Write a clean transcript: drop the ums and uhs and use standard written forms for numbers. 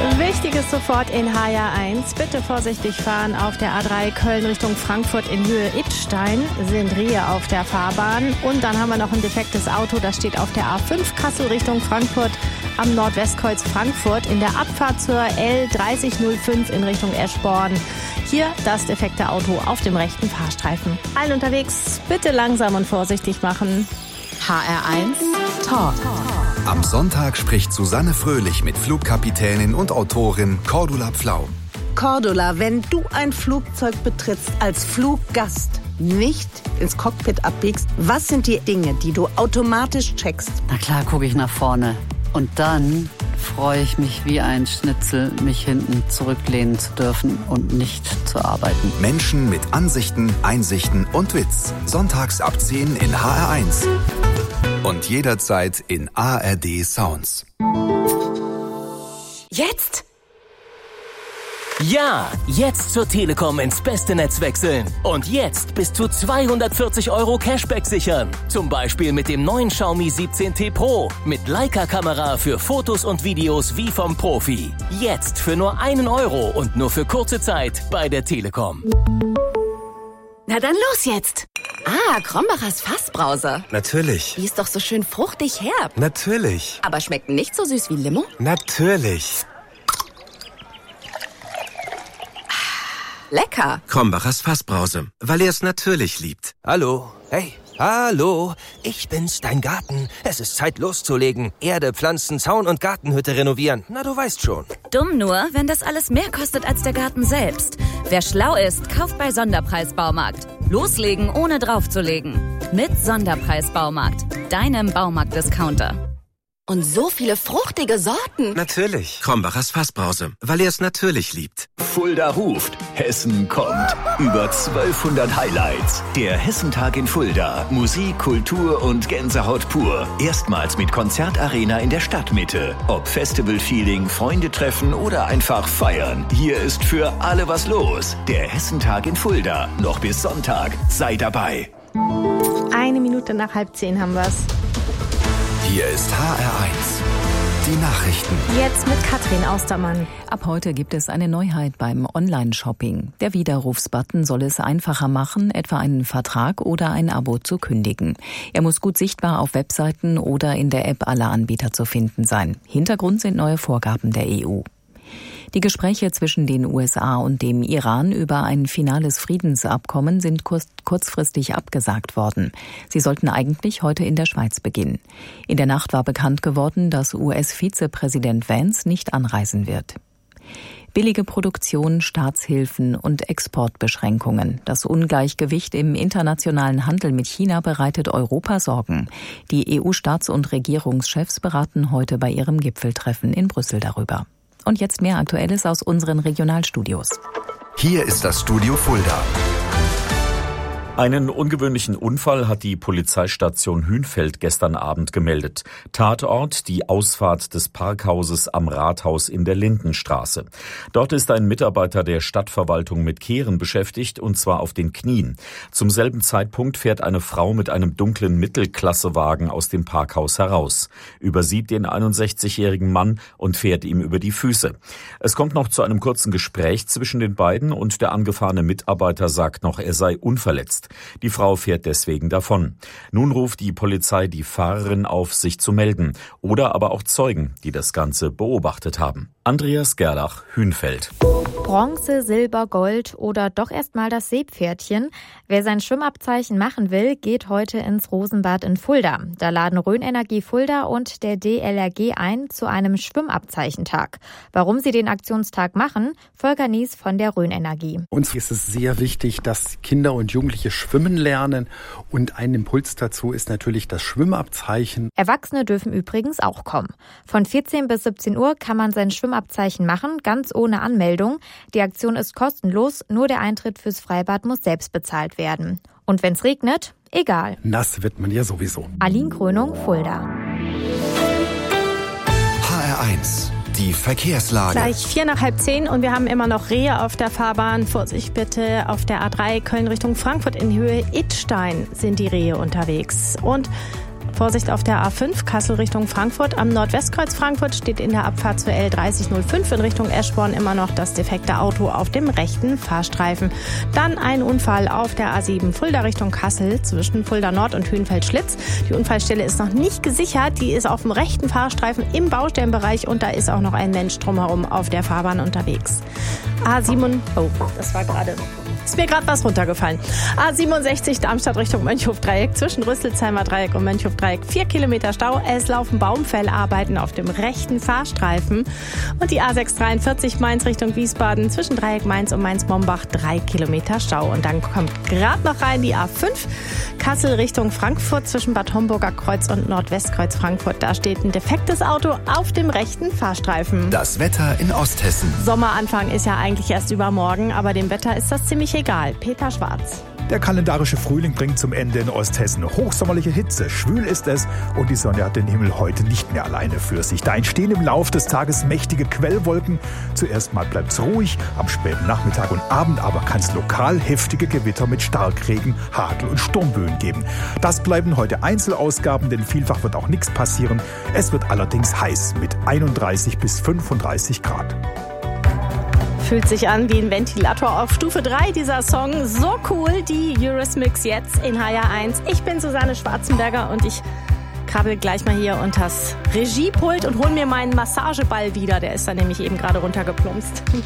Wichtiges sofort in HR1. Bitte vorsichtig fahren auf der A3 Köln Richtung Frankfurt in Höhe Idstein. Sind Rehe auf der Fahrbahn. Und dann haben wir noch ein defektes Auto. Das steht auf der A5 Kassel Richtung Frankfurt am Nordwestkreuz Frankfurt in der Abfahrt zur L3005 in Richtung Eschborn. Hier das defekte Auto auf dem rechten Fahrstreifen. Allen unterwegs bitte langsam und vorsichtig machen. HR1 Talk. Am Sonntag spricht Susanne Fröhlich mit Flugkapitänin und Autorin Cordula Pflau. Cordula, wenn du ein Flugzeug betrittst als Fluggast, nicht ins Cockpit abbiegst, was sind die Dinge, die du automatisch checkst? Na klar, gucke ich nach vorne. Und dann freue ich mich wie ein Schnitzel, mich hinten zurücklehnen zu dürfen und nicht zu arbeiten. Menschen mit Ansichten, Einsichten und Witz. Sonntags ab 10 in HR1. Und jederzeit in ARD Sounds. Jetzt? Ja, jetzt zur Telekom ins beste Netz wechseln. Und jetzt bis zu 240 € Cashback sichern. Zum Beispiel mit dem neuen Xiaomi 17T Pro. Mit Leica-Kamera für Fotos und Videos wie vom Profi. Jetzt für nur 1 € und nur für kurze Zeit bei der Telekom. Na dann los jetzt. Krombacher's Fassbrause. Natürlich. Die ist doch so schön fruchtig herb. Natürlich. Aber schmeckt nicht so süß wie Limo? Natürlich. Lecker. Krombachers Fassbrause, weil er es natürlich liebt. Hallo, hey, hallo, ich bin's, dein Garten. Es ist Zeit loszulegen. Erde, Pflanzen, Zaun und Gartenhütte renovieren. Na, du weißt schon. Dumm nur, wenn das alles mehr kostet als der Garten selbst. Wer schlau ist, kauft bei Sonderpreis-Baumarkt. Loslegen, ohne draufzulegen. Mit Sonderpreis-Baumarkt, deinem Baumarkt-Discounter. Und so viele fruchtige Sorten. Natürlich. Krombachers Fassbrause, weil er es natürlich liebt. Fulda ruft. Hessen kommt. Über 1200 Highlights. Der Hessentag in Fulda. Musik, Kultur und Gänsehaut pur. Erstmals mit Konzertarena in der Stadtmitte. Ob Festival-Feeling, Freunde treffen oder einfach feiern. Hier ist für alle was los. Der Hessentag in Fulda. Noch bis Sonntag. Sei dabei. 1 Minute nach 9:30 haben wir's. Hier ist HR1. Die Nachrichten. Jetzt mit Katrin Austermann. Ab heute gibt es eine Neuheit beim Online-Shopping. Der Widerrufsbutton soll es einfacher machen, etwa einen Vertrag oder ein Abo zu kündigen. Er muss gut sichtbar auf Webseiten oder in der App aller Anbieter zu finden sein. Hintergrund sind neue Vorgaben der EU. Die Gespräche zwischen den USA und dem Iran über ein finales Friedensabkommen sind kurzfristig abgesagt worden. Sie sollten eigentlich heute in der Schweiz beginnen. In der Nacht war bekannt geworden, dass US-Vizepräsident Vance nicht anreisen wird. Billige Produktion, Staatshilfen und Exportbeschränkungen. Das Ungleichgewicht im internationalen Handel mit China bereitet Europa Sorgen. Die EU-Staats- und Regierungschefs beraten heute bei ihrem Gipfeltreffen in Brüssel darüber. Und jetzt mehr Aktuelles aus unseren Regionalstudios. Hier ist das Studio Fulda. Einen ungewöhnlichen Unfall hat die Polizeistation Hünfeld gestern Abend gemeldet. Tatort die Ausfahrt des Parkhauses am Rathaus in der Lindenstraße. Dort ist ein Mitarbeiter der Stadtverwaltung mit Kehren beschäftigt, und zwar auf den Knien. Zum selben Zeitpunkt fährt eine Frau mit einem dunklen Mittelklassewagen aus dem Parkhaus heraus, übersieht den 61-jährigen Mann und fährt ihm über die Füße. Es kommt noch zu einem kurzen Gespräch zwischen den beiden und der angefahrene Mitarbeiter sagt noch, er sei unverletzt. Die Frau fährt deswegen davon. Nun ruft die Polizei die Fahrerin auf, sich zu melden. Oder aber auch Zeugen, die das Ganze beobachtet haben. Andreas Gerlach, Hünfeld. Bronze, Silber, Gold oder doch erstmal das Seepferdchen. Wer sein Schwimmabzeichen machen will, geht heute ins Rosenbad in Fulda. Da laden Rhön-Energie Fulda und der DLRG ein zu einem Schwimmabzeichentag. Warum sie den Aktionstag machen, Volker Nies von der Rhön-Energie. Uns ist es sehr wichtig, dass Kinder und Jugendliche schwimmen lernen, und ein Impuls dazu ist natürlich das Schwimmabzeichen. Erwachsene dürfen übrigens auch kommen. Von 14 bis 17 Uhr kann man sein Schwimmabzeichen machen, ganz ohne Anmeldung. Die Aktion ist kostenlos, nur der Eintritt fürs Freibad muss selbst bezahlt werden. Und wenn's regnet, egal. Nass wird man ja sowieso. Aline Krönung, Fulda. HR1. Die Verkehrslage. Gleich 9:45 und wir haben immer noch Rehe auf der Fahrbahn. Vorsicht bitte, auf der A3 Köln Richtung Frankfurt in Höhe Idstein sind die Rehe unterwegs. Und Vorsicht auf der A5 Kassel Richtung Frankfurt. Am Nordwestkreuz Frankfurt steht in der Abfahrt zur L3005 in Richtung Eschborn immer noch das defekte Auto auf dem rechten Fahrstreifen. Dann ein Unfall auf der A7 Fulda Richtung Kassel zwischen Fulda Nord und Hühnfeld-Schlitz. Die Unfallstelle ist noch nicht gesichert. Die ist auf dem rechten Fahrstreifen im Baustellenbereich und da ist auch noch ein Mensch drumherum auf der Fahrbahn unterwegs. Ist mir gerade was runtergefallen. A67 Darmstadt Richtung Mönchhof-Dreieck zwischen Rüsselsheimer Dreieck und Mönchhof-Dreieck 4 Kilometer Stau. Es laufen Baumfellarbeiten auf dem rechten Fahrstreifen. Und die A643 Mainz Richtung Wiesbaden zwischen Dreieck Mainz und Mainz-Mombach 3 Kilometer Stau. Und dann kommt gerade noch rein die A5 Kassel Richtung Frankfurt zwischen Bad Homburger Kreuz und Nordwestkreuz Frankfurt. Da steht ein defektes Auto auf dem rechten Fahrstreifen. Das Wetter in Osthessen. Sommeranfang ist ja eigentlich erst übermorgen, aber dem Wetter ist das ziemlich egal. Peter Schwarz. Der kalendarische Frühling bringt zum Ende in Osthessen hochsommerliche Hitze. Schwül ist es und die Sonne hat den Himmel heute nicht mehr alleine für sich. Da entstehen im Lauf des Tages mächtige Quellwolken. Zuerst mal bleibt es ruhig, am späten Nachmittag und Abend aber kann es lokal heftige Gewitter mit Starkregen, Hagel und Sturmböen geben. Das bleiben heute Einzelausgaben, denn vielfach wird auch nichts passieren. Es wird allerdings heiß mit 31 bis 35 Grad. Fühlt sich an wie ein Ventilator auf Stufe 3, dieser Song. So cool, die Eurismix jetzt in HR1. Ich bin Susanne Schwarzenberger und ich krabbel gleich mal hier unters Regiepult und hol mir meinen Massageball wieder. Der ist da nämlich eben gerade runtergeplumpst.